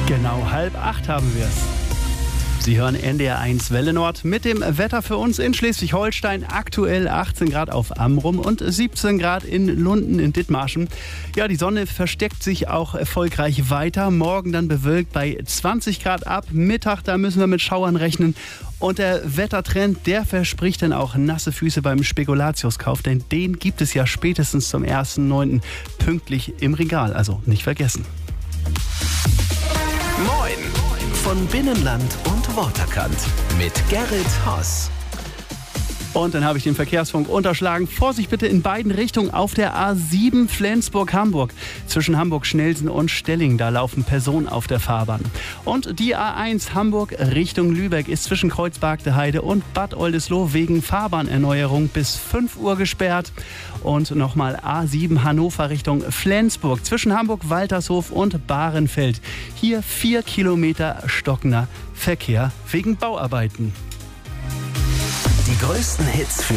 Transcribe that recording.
Genau 7:30 haben wir es. Sie hören NDR1 Welle Nord mit dem Wetter für uns in Schleswig-Holstein. Aktuell 18 Grad auf Amrum und 17 Grad in Lunden in Dithmarschen. Ja, die Sonne versteckt sich auch erfolgreich weiter. Morgen dann bewölkt bei 20 Grad ab. Mittag, da müssen wir mit Schauern rechnen. Und der Wettertrend, der verspricht dann auch nasse Füße beim Spekulatiuskauf. Denn den gibt es ja spätestens zum 1.9. pünktlich im Regal. Also nicht vergessen. Moin von Binnenland und Waterkant mit Gerrit Haas. Und dann habe ich den Verkehrsfunk unterschlagen. Vorsicht bitte in beiden Richtungen auf der A7 Flensburg-Hamburg. Zwischen Hamburg-Schnelsen und Stelling, da laufen Personen auf der Fahrbahn. Und die A1 Hamburg Richtung Lübeck ist zwischen Kreuzberg-de-Heide und Bad Oldesloe wegen Fahrbahnerneuerung bis 5 Uhr gesperrt. Und nochmal A7 Hannover Richtung Flensburg zwischen Hamburg-Waltershof und Bahrenfeld. Hier 4 Kilometer stockender Verkehr wegen Bauarbeiten. Die größten Hits für